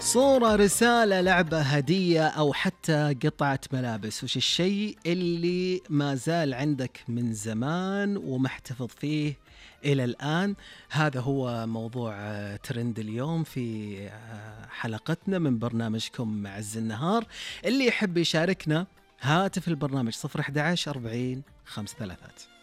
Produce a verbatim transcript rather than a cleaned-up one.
صورة، رسالة، لعبة، هدية، أو حتى قطعة ملابس. وش الشيء اللي ما زال عندك من زمان ومحتفظ فيه إلى الآن؟ هذا هو موضوع آه، ترند اليوم في آه، حلقتنا من برنامجكم عز النهار. اللي يحب يشاركنا، هاتف البرنامج صفر أحد عشر أربعين خمس ثلاثات.